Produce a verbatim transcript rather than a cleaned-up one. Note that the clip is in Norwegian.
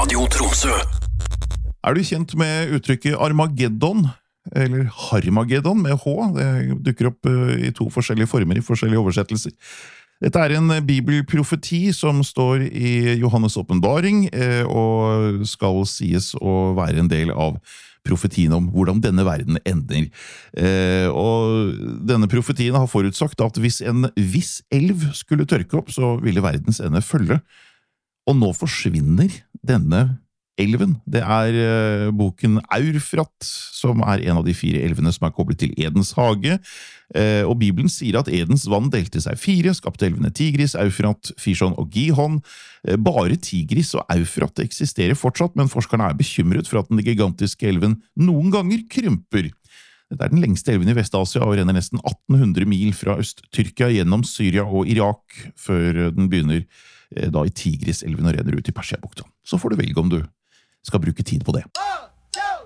Radio Tromsø. Er du kjent med uttrykket Armageddon, eller Harmageddon med H? Det dukker opp i to forskjellige former i forskjellige oversettelser. Dette er en bibelprofeti som står i Johannes åpenbaring, og skal sies å være en del av profetien om hvordan denne verden ender. Og denne profetien har forutsagt at hvis en viss elv skulle tørke opp, så ville verdens ende følge. Og nå forsvinner denne elven. Det er uh, boken Eufrat, som er en av de fire elvene som er koblet til Edens hage. Uh, og Bibelen sier at Edens vann delte seg fire, skapte elvene Tigris, Eufrat, Fishon og Gihon. Uh, bare Tigris og Eufrat eksisterer fortsatt, men forskerne er bekymret for at den gigantiske elven noen ganger krymper. Dette er den lengste elven i Vest-Asia og renner nesten atten hundre mil fra Øst-Tyrkia gjennom Syria og Irak, før den begynner uh, da i Tigris-elven og renner ut i Persiabukta. Så får du velge om du skal bruke tid på det.